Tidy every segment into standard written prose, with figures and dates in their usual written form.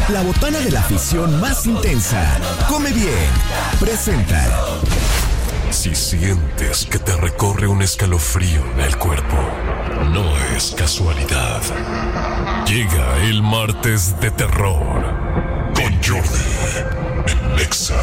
La botana de la afición más intensa. Come Bien presenta. Si sientes que te recorre un escalofrío en el cuerpo, no es casualidad. Llega el martes de terror con Jordi en Nexa.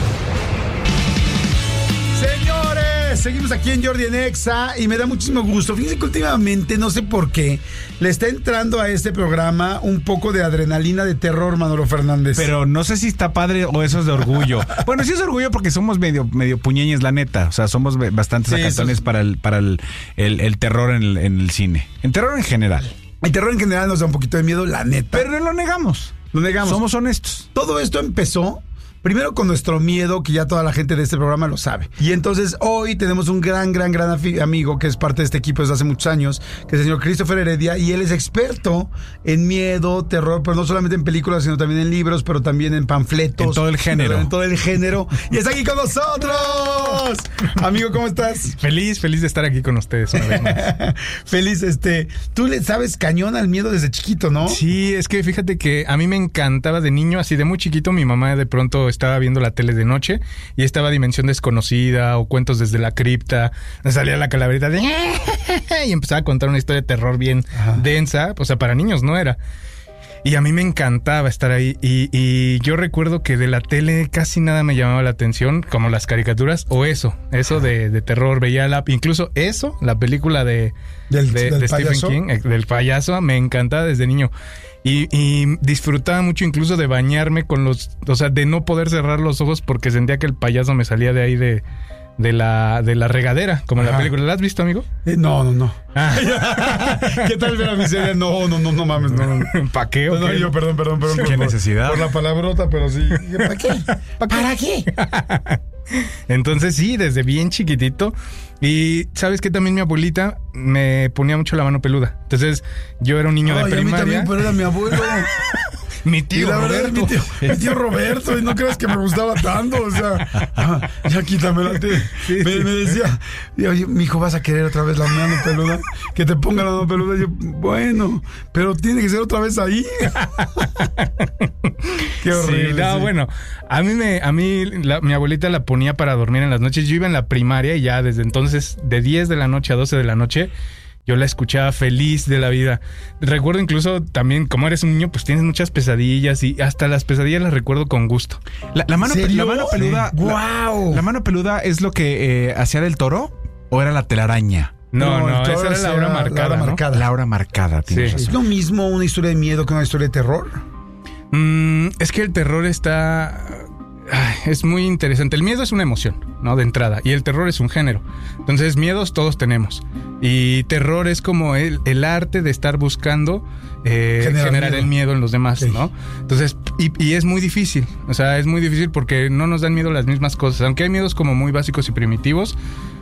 Señores, seguimos aquí en Jordi en Exa y me da muchísimo gusto. Fíjense que últimamente, no sé por qué, le está entrando a este programa un poco de adrenalina de terror, Manolo Fernández. Pero no sé si está padre o eso es de orgullo. Bueno, sí es orgullo porque somos medio puñeñes, la neta. O sea, somos bastante sacantones para el terror en el cine. El terror en general. El terror en general nos da un poquito de miedo, la neta. Pero no lo negamos. Lo negamos. Somos honestos. Todo esto empezó primero con nuestro miedo, que ya toda la gente de este programa lo sabe. Y entonces hoy tenemos un gran amigo que es parte de este equipo desde hace muchos años, que es el señor Christopher Heredia, y él es experto en miedo, terror, pero no solamente en películas, sino también en libros, pero también en panfletos. En todo el género. En todo el género. Y está aquí con nosotros. Amigo, ¿cómo estás? Feliz de estar aquí con ustedes una vez más. Feliz, tú le sabes cañón al miedo desde chiquito, ¿no? Sí, es que fíjate que a mí me encantaba de niño, así de muy chiquito, mi mamá de pronto estaba viendo la tele de noche y estaba Dimensión Desconocida o Cuentos desde la Cripta, me salía la calaverita de y empezaba a contar una historia de terror bien densa, o sea, para niños no era. Y a mí me encantaba estar ahí y yo recuerdo que de la tele casi nada me llamaba la atención, como las caricaturas o eso de terror. Veía incluso la película de Stephen King, del payaso, me encantaba desde niño. Y disfrutaba mucho incluso de bañarme de no poder cerrar los ojos porque sentía que el payaso me salía de ahí de la regadera, como en la película. ¿La has visto, amigo? No. ¿Qué tal ver a mi serie? No mames, no. ¿Para qué? No, yo, perdón. ¿Qué necesidad? Por la palabrota, pero sí. ¿Para qué? ¿Para qué? Entonces sí, desde bien chiquitito. Y ¿sabes qué? También mi abuelita me ponía mucho la mano peluda. Entonces yo era un niño de primaria. A mí también, pero era mi abuelo. Mi tío Roberto. Mi tío Roberto, y no creas que me gustaba tanto, o sea, ya quítamela. Me decía, oye, mijo, ¿vas a querer otra vez la mano peluda? Que te ponga la mano peluda. Y yo, bueno, pero tiene que ser otra vez ahí. Qué horrible. Sí, no, bueno, a mí mi abuelita la ponía para dormir en las noches. Yo iba en la primaria y ya desde entonces, de 10 de la noche a 12 de la noche, yo la escuchaba feliz de la vida. Recuerdo incluso también, como eres un niño, pues tienes muchas pesadillas y hasta las pesadillas las recuerdo con gusto. La mano peluda. Sí. ¡Wow! ¿La mano peluda es lo que hacía del Toro o era la telaraña? No, esa era la hora marcada. La hora marcada, tienes razón. ¿Es lo mismo una historia de miedo que una historia de terror? Es que el terror es muy interesante. El miedo es una emoción, ¿no? De entrada. Y el terror es un género. Entonces, miedos todos tenemos. Y terror es como el arte de estar buscando generar el miedo en los demás, sí, ¿no? Entonces, y es muy difícil. O sea, es muy difícil porque no nos dan miedo las mismas cosas. Aunque hay miedos como muy básicos y primitivos,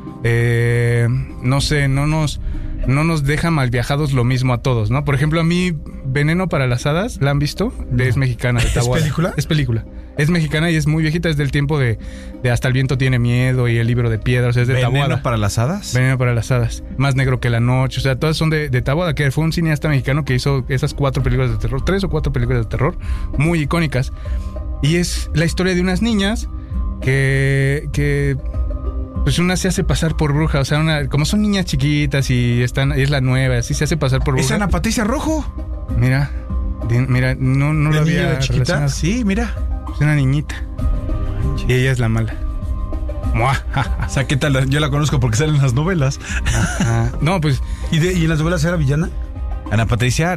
no sé, no nos deja mal viajados lo mismo a todos, ¿no? Por ejemplo, a mí, Veneno para las Hadas, ¿la han visto? Es mexicana, de Taboada. ¿Es película? Es película. Es mexicana y es muy viejita, es del tiempo de Hasta el viento tiene miedo y El libro de piedra, o sea, es de Taboada. ¿Veneno para las hadas? Veneno para las hadas. Más negro que la noche, o sea, todas son de Taboada, que fue un cineasta mexicano que hizo esas 4 películas de terror, 3 o 4 películas de terror, muy icónicas. Y es la historia de unas niñas que pues una se hace pasar por bruja, o sea, como son niñas chiquitas y es la nueva, así se hace pasar por bruja. ¿Es Ana Patricia Rojo? Mira, no lo había chiquita. Sí, mira. Es una niñita. Y ella es la mala. O sea, ¿qué tal? Yo la conozco porque salen en las novelas. No, pues. ¿Y en las novelas era villana? Ana Patricia,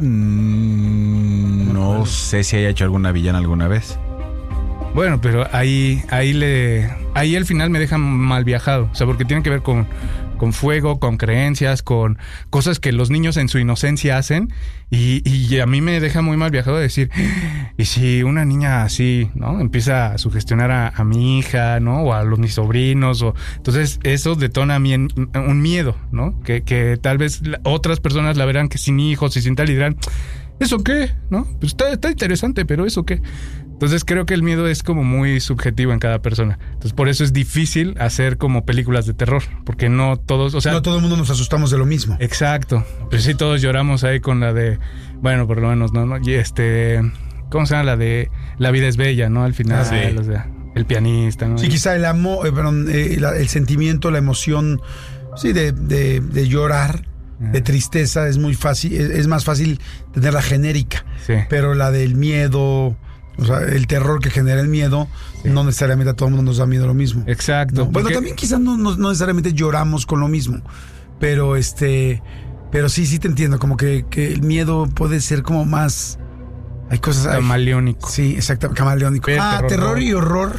no sé si haya hecho alguna villana alguna vez. Bueno, pero ahí al final me deja mal viajado. O sea, porque tiene que ver con fuego, con creencias, con cosas que los niños en su inocencia hacen. Y a mí me deja muy mal viajado decir, ¿y si una niña así, ¿no? Empieza a sugestionar a mi hija, ¿no? O a mis sobrinos. Entonces eso detona a mí un miedo, ¿no? Que tal vez otras personas la verán que sin hijos y sin tal y dirán, ¿eso qué? ¿No? Pues está interesante, pero ¿eso qué? Entonces creo que el miedo es como muy subjetivo en cada persona. Entonces por eso es difícil hacer como películas de terror, porque no todos, o sea, no todo el mundo nos asustamos de lo mismo. Exacto. Pero sí todos lloramos ahí con la de, bueno, por lo menos no. Y ¿cómo se llama? La de La vida es bella, ¿no? Al final, Sí. o sea, el pianista, ¿no? Sí, quizá el amor, el sentimiento, la emoción, sí, de llorar, de tristeza, es muy fácil, es más fácil tenerla genérica. Sí. Pero la del miedo, o sea, el terror que genera el miedo, no necesariamente a todo el mundo nos da miedo lo mismo. Exacto. ¿No? Bueno, porque- también quizás no necesariamente lloramos con lo mismo, pero pero sí te entiendo, como que el miedo puede ser como más, hay cosas... Camaleónico. Sí, exacto, camaleónico. Terror y horror.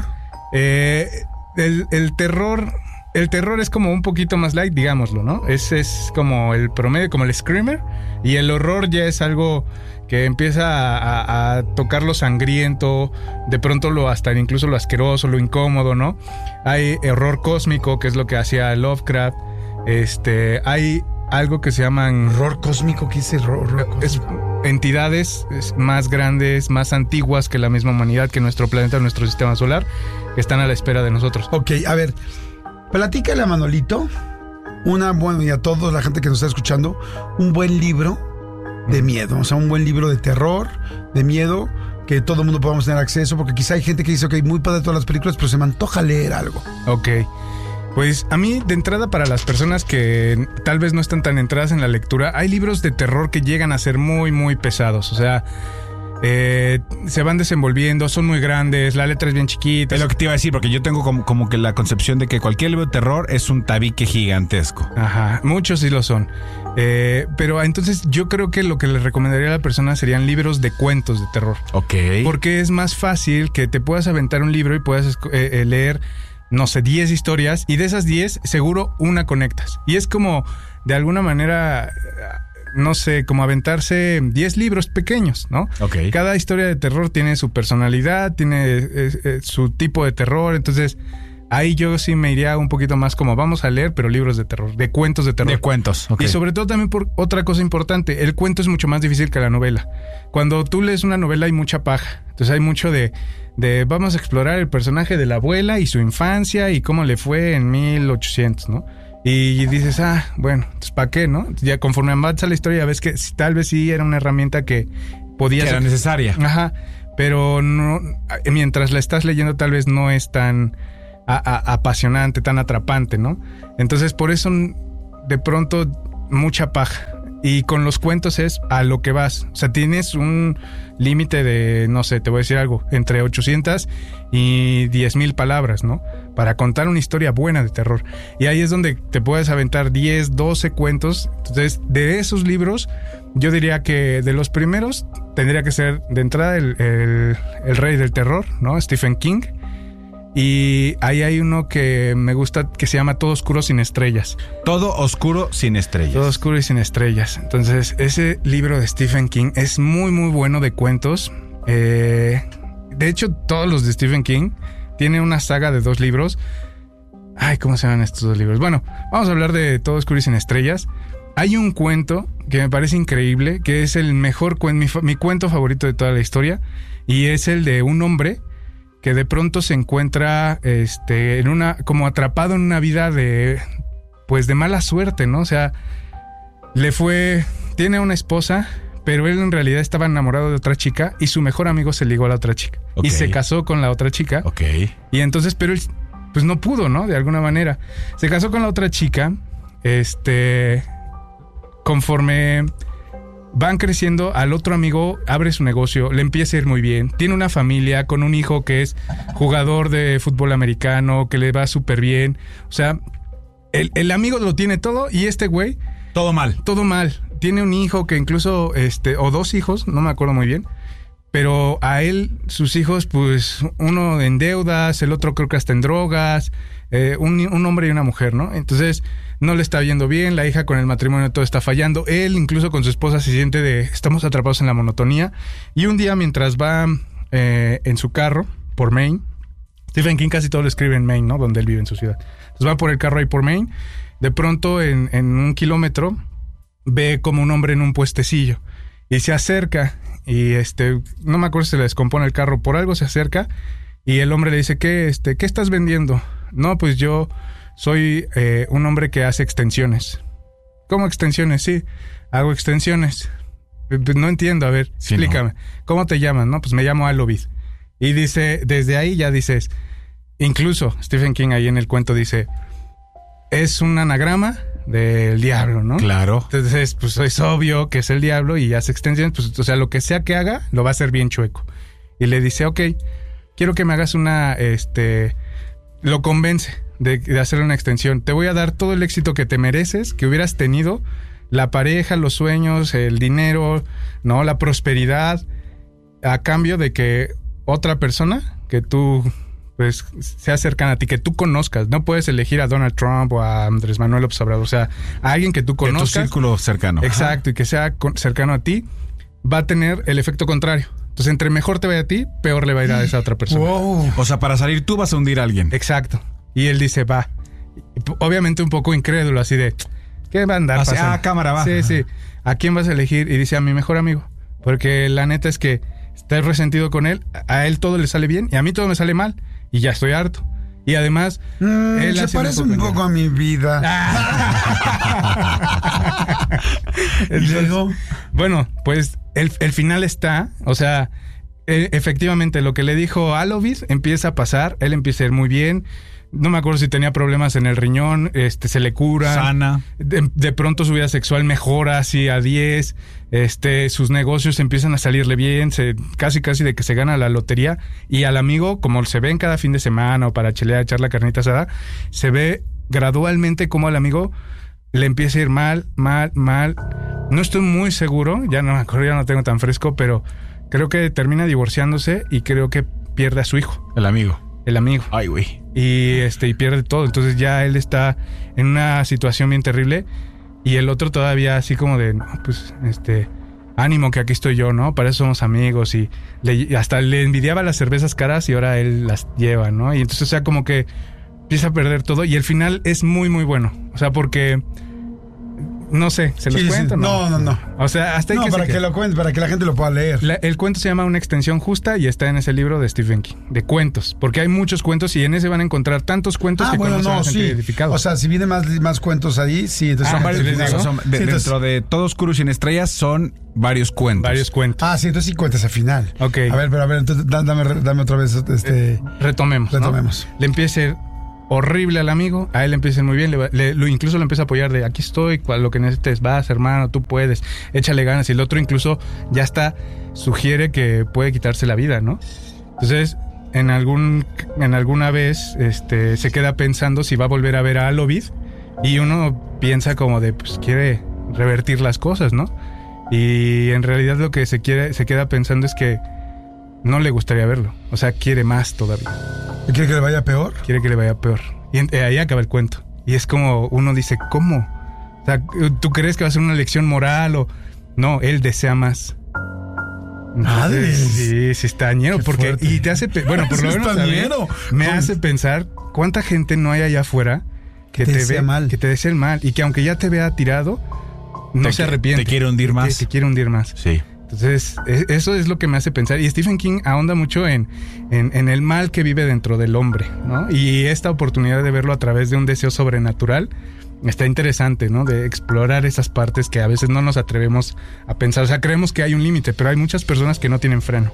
El terror es como un poquito más light, digámoslo, ¿no? Es como el promedio, como el screamer. Y el horror ya es algo que empieza a tocar lo sangriento, de pronto incluso lo asqueroso, lo incómodo, ¿no? Hay horror cósmico, que es lo que hacía Lovecraft. Hay algo que se llaman... Horror cósmico, ¿qué es horror cósmico? Entidades más grandes, más antiguas que la misma humanidad, que nuestro planeta, nuestro sistema solar, que están a la espera de nosotros. Ok, a ver, platícale a Manolito, y a toda la gente que nos está escuchando, un buen libro de miedo, o sea, un buen libro de terror, de miedo, que todo el mundo podamos tener acceso, porque quizá hay gente que dice, ok, muy padre todas las películas, pero se me antoja leer algo. Ok. Pues a mí, de entrada, para las personas que tal vez no están tan entradas en la lectura, hay libros de terror que llegan a ser muy, muy pesados. O sea, se van desenvolviendo, son muy grandes, la letra es bien chiquita. Es lo que te iba a decir, porque yo tengo como que la concepción de que cualquier libro de terror es un tabique gigantesco. Ajá, muchos sí lo son. Pero entonces yo creo que lo que les recomendaría a la persona serían libros de cuentos de terror. Ok. Porque es más fácil que te puedas aventar un libro y puedas leer, no sé, 10 historias, y de esas 10 seguro una conectas. Y es como, de alguna manera, no sé, como aventarse 10 libros pequeños, ¿no? Ok. Cada historia de terror tiene su personalidad, tiene su tipo de terror. Entonces ahí yo sí me iría un poquito más como vamos a leer, pero libros de terror, de cuentos de terror. De cuentos, ok. Y sobre todo también por otra cosa importante, el cuento es mucho más difícil que la novela. Cuando tú lees una novela hay mucha paja, entonces hay mucho de vamos a explorar el personaje de la abuela y su infancia y cómo le fue en 1800, ¿no? Y dices, bueno, pues ¿para qué, no? Ya conforme avanza la historia ves que tal vez sí era una herramienta que podía Que era necesaria. Ajá, pero no, mientras la estás leyendo tal vez no es tan apasionante, tan atrapante, ¿no? Entonces por eso de pronto mucha paja. Y con los cuentos es a lo que vas. O sea, tienes un límite de, no sé, te voy a decir algo, entre 800 y 10,000 palabras, ¿no? Para contar una historia buena de terror. Y ahí es donde te puedes aventar 10, 12 cuentos. Entonces, de esos libros, yo diría que de los primeros tendría que ser de entrada el rey del terror, ¿no? Stephen King. Y ahí hay uno que me gusta que se llama Todo oscuro sin estrellas. Todo oscuro sin estrellas. Todo oscuro y sin estrellas. Entonces, ese libro de Stephen King es muy, muy bueno de cuentos. De hecho, todos los de Stephen King tienen una saga de 2 libros. Ay, ¿cómo se llaman estos 2 libros? Bueno, vamos a hablar de Todo oscuro y sin estrellas. Hay un cuento que me parece increíble, que es el mejor cuento, mi cuento favorito de toda la historia, y es el de un hombre que de pronto se encuentra como atrapado en una vida de mala suerte, ¿no? O sea, tiene una esposa, pero él en realidad estaba enamorado de otra chica y su mejor amigo se ligó a la otra chica. Ok. Y se casó con la otra chica. Ok. Y entonces, pero él pues no pudo, ¿no? De alguna manera. Se casó con la otra chica, conforme van creciendo, al otro amigo abre su negocio, le empieza a ir muy bien, tiene una familia con un hijo que es jugador de fútbol americano, que le va súper bien. O sea, el amigo lo tiene todo y este güey... Todo mal. Todo mal. Tiene un hijo que incluso, o 2 hijos, no me acuerdo muy bien, pero a él, sus hijos, pues uno en deudas, el otro creo que hasta en drogas, un hombre y una mujer, ¿no? Entonces no le está yendo bien, la hija con el matrimonio todo está fallando, él incluso con su esposa se siente estamos atrapados en la monotonía. Y un día mientras va en su carro por Maine, Stephen King casi todo lo escribe en Maine, ¿no? Donde él vive en su ciudad. Entonces va por el carro ahí por Maine, de pronto en 1 kilómetro ve como un hombre en un puestecillo y se acerca y no me acuerdo si se le descompone el carro, por algo se acerca y el hombre le dice, ¿qué estás vendiendo? No, pues yo soy un hombre que hace extensiones. ¿Cómo extensiones? Sí, hago extensiones. no entiendo, a ver, Sí, explícame. ¿Cómo te llamas? No, pues me llamo Alovid. Y dice, desde ahí ya dices, incluso Stephen King ahí en el cuento dice, es un anagrama del diablo, ¿no? Claro. Entonces, pues es obvio que es el diablo y hace extensiones, pues, o sea, lo que sea que haga, lo va a hacer bien chueco. Y le dice, ok, quiero que me hagas lo convence de hacer una extensión. Te voy a dar todo el éxito que te mereces, que hubieras tenido, la pareja, los sueños, el dinero, ¿no? La prosperidad, a cambio de que otra persona que tú, pues, sea cercana a ti, que tú conozcas. No puedes elegir a Donald Trump o a Andrés Manuel López Obrador. O sea, a alguien que tú conozcas. De tu círculo cercano. Exacto, y que sea cercano a ti, va a tener el efecto contrario. Entonces, entre mejor te vaya a ti, peor le va a ir a esa otra persona. Wow. O sea, para salir tú vas a hundir a alguien. Exacto. Y él dice, va. Obviamente un poco incrédulo, así de, ¿qué va a andar pasando? Cámara, va. Sí, sí. ¿A quién vas a elegir? Y dice, a mi mejor amigo. Porque la neta es que estás resentido con él, a él todo le sale bien y a mí todo me sale mal. Y ya estoy harto. Y además, él se parece un poco a mi vida. Entonces, bueno, pues el final está, o sea, efectivamente lo que le dijo Alovid empieza a pasar, él empieza a ir muy bien. No me acuerdo si tenía problemas en el riñón, se le cura. Sana. De pronto su vida sexual mejora así a 10. Sus negocios empiezan a salirle bien, casi de que se gana la lotería. Y al amigo, como se ven cada fin de semana o para chelear, echar la carnita asada, se ve gradualmente como al amigo le empieza a ir mal. No estoy muy seguro, ya no me acuerdo, ya no tengo tan fresco, pero creo que termina divorciándose y creo que pierde a su hijo. El amigo. Ay, güey. Y pierde todo. Entonces ya él está en una situación bien terrible. Y el otro todavía así como de, no, pues, ánimo que aquí estoy yo, ¿no? Para eso somos amigos. Y hasta le envidiaba las cervezas caras y ahora él las lleva, ¿no? Y entonces, o sea, como que empieza a perder todo. Y el final es muy, muy bueno. O sea, porque... No sé, ¿se los cuento? Sí. No. O sea, hasta ahí para que lo cuente, para que la gente lo pueda leer. El cuento se llama Una extensión justa y está en ese libro de Stephen King, de cuentos. Porque hay muchos cuentos y en ese van a encontrar tantos cuentos que bueno, no, sí. Identificados. O sea, si vienen más cuentos ahí, sí. Entonces son varios. Dentro de Todo Oscuro y Sin Estrellas son varios cuentos. Sí, entonces sí cuentas al final. Ok. A ver, entonces dame otra vez Retomemos. ¿no? Le empieza a ir horrible al amigo, a él le empieza muy bien, incluso lo empieza a apoyar de aquí estoy, lo que necesites, vas hermano, tú puedes, échale ganas. Y el otro incluso ya sugiere que puede quitarse la vida, ¿no? Entonces, en alguna vez se queda pensando si va a volver a ver a Alovid y uno piensa como de, pues quiere revertir las cosas, ¿no? Y en realidad lo que se queda pensando es que no le gustaría verlo, o sea, quiere más todavía. ¿Quiere que le vaya peor? Quiere que le vaya peor. Y ahí acaba el cuento. Y es como uno dice, ¿cómo? O sea, ¿tú crees que va a ser una lección moral o...? No, él desea más. Madre. Sí, está ñero. Porque, y te hace... Bueno, por lo menos me hace pensar cuánta gente no hay allá afuera que te desea mal. Que te desea el mal. Y que aunque ya te vea tirado, no se arrepiente. Te quiere hundir más. Te quiere hundir más. Sí. Entonces, eso es lo que me hace pensar. Y Stephen King ahonda mucho en el mal que vive dentro del hombre, ¿no? Y esta oportunidad de verlo a través de un deseo sobrenatural está interesante, ¿no? De explorar esas partes que a veces no nos atrevemos a pensar. O sea, creemos que hay un límite, pero hay muchas personas que no tienen freno.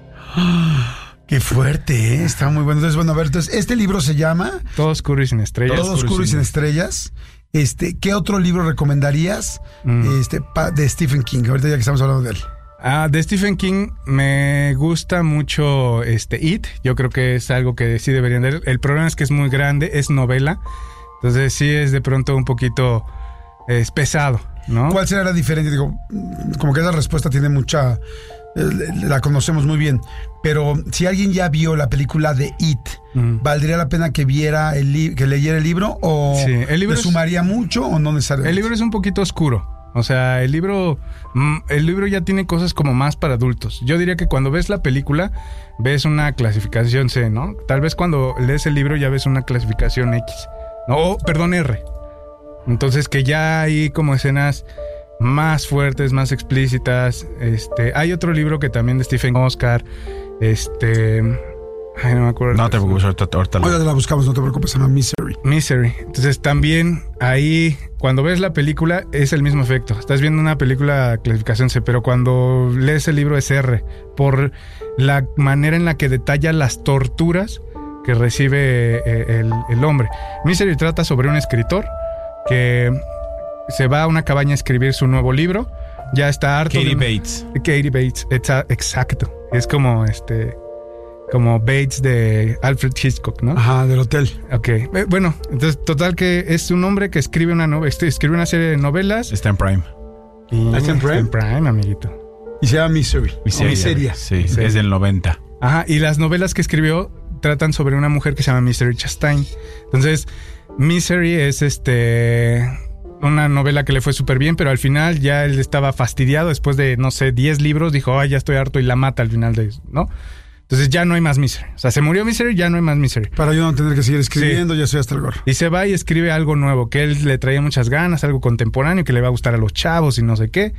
Qué fuerte, ¿eh? Está muy bueno. Entonces, bueno, a ver, este libro se llama... Todo Oscuro y Sin Estrellas. Todo Oscuro y Sin Estrellas. ¿Qué otro libro recomendarías de Stephen King? Ahorita ya que estamos hablando de él. De Stephen King me gusta mucho It. Yo creo que es algo que sí deberían leer. El problema es que es muy grande, es novela. Entonces sí es de pronto un poquito pesado, ¿no? ¿Cuál será la diferencia? Digo, como que esa respuesta tiene mucha... la conocemos muy bien. Pero si alguien ya vio la película de It, ¿valdría la pena que viera que leyera el libro? ¿O sí, el libro le sumaría mucho o no necesariamente? El libro es un poquito oscuro. O sea, el libro ya tiene cosas como más para adultos. Yo diría que cuando ves la película, ves una clasificación C, ¿no? Tal vez cuando lees el libro ya ves una clasificación X. No, perdón, R. Entonces que ya hay como escenas más fuertes, más explícitas. Hay otro libro que también de Stephen Oscar. Ay, no me acuerdo. No te preocupes, ahorita la buscamos, no te preocupes, se llama Misery. Entonces también ahí cuando ves la película es el mismo efecto. Estás viendo una película clasificación C, pero cuando lees el libro es R, por la manera en la que detalla las torturas que recibe el hombre. Misery trata sobre un escritor que se va a una cabaña a escribir su nuevo libro. Ya está harto. Katie Bates, exacto. Es como como Bates de Alfred Hitchcock, ¿no? Ajá, del hotel. Ok. Bueno, entonces, total que es un hombre que escribe escribe una serie de novelas. está en Prime. ¿Está en Prime? Está en Prime, amiguito. Y se llama Misery. Miseria. Sí, es del 90. Ajá, y las novelas que escribió tratan sobre una mujer que se llama Misery Chastain. Entonces, Misery es una novela que le fue súper bien, pero al final ya él estaba fastidiado después de, no sé, 10 libros. Dijo, ay, ya estoy harto, y la mata al final de eso, ¿no? Entonces ya no hay más Misery. O sea, se murió Misery, ya no hay más Misery. Para yo no tener que seguir escribiendo, ya soy hasta el gorro. Y se va y escribe algo nuevo, que él le traía muchas ganas, algo contemporáneo, que le va a gustar a los chavos y no sé qué.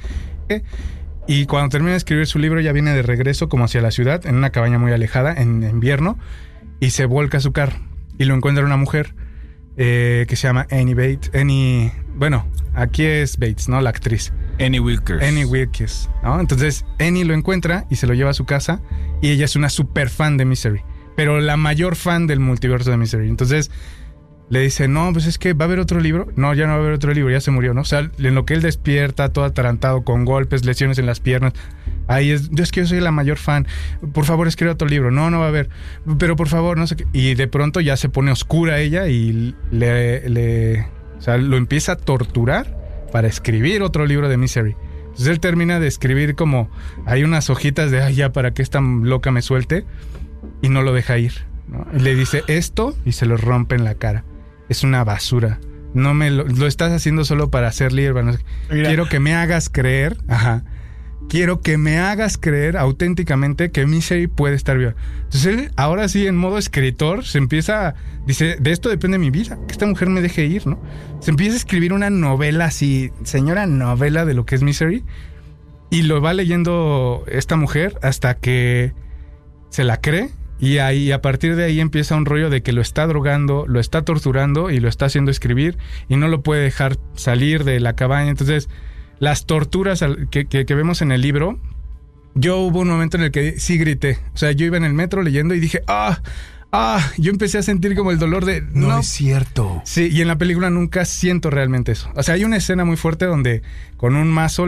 Y cuando termina de escribir su libro, ya viene de regreso como hacia la ciudad, en una cabaña muy alejada, en invierno, y se volca a su carro. Y lo encuentra una mujer que se llama Annie Bates. Bueno, aquí es Bates, ¿no? La actriz. Annie Wilkes, ¿no? Entonces, Annie lo encuentra y se lo lleva a su casa, y ella es una super fan de Misery, pero la mayor fan del multiverso de Misery. Entonces, le dice, no, pues es que va a haber otro libro. No, ya no va a haber otro libro, ya se murió, ¿no? O sea, en lo que él despierta, todo atarantado, con golpes, lesiones en las piernas. Ahí es que yo soy la mayor fan. Por favor, escribe otro libro. No va a haber. Pero por favor, no sé qué. Y de pronto ya se pone oscura ella y o sea, lo empieza a torturar para escribir otro libro de Misery. Entonces él termina de escribir como hay unas hojitas de, ay, ya, para que esta loca me suelte, y no lo deja ir, ¿no? Y le dice esto y se lo rompe en la cara. Es una basura. No me lo estás haciendo solo para hacer libre. No sé. Quiero que me hagas creer. Ajá. Quiero que me hagas creer auténticamente que Misery puede estar viva. Entonces él, ahora sí, en modo escritor, dice, de esto depende mi vida, que esta mujer me deje ir, ¿no? Se empieza a escribir una novela así, señora novela de lo que es Misery, y lo va leyendo esta mujer hasta que se la cree, y ahí, a partir de ahí empieza un rollo de que lo está drogando, lo está torturando y lo está haciendo escribir, y no lo puede dejar salir de la cabaña. Entonces, las torturas que vemos en el libro, yo hubo un momento en el que sí grité. O sea, yo iba en el metro leyendo y dije, yo empecé a sentir como el dolor de... No es cierto. Sí, y en la película nunca siento realmente eso. O sea, hay una escena muy fuerte donde con un mazo